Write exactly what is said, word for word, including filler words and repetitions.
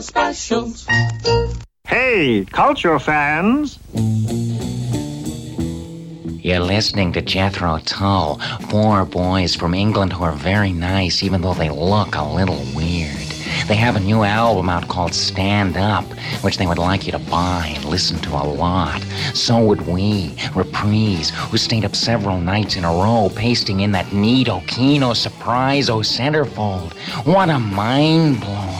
Specials. Hey, culture fans! You're listening to Jethro Tull, four boys from England who are very nice, even though they look a little weird. They have a new album out called Stand Up, which they would like you to buy and listen to a lot. So would we, Reprise, who stayed up several nights in a row pasting in that neato Kino Surprise-o centerfold. What a mind-blow.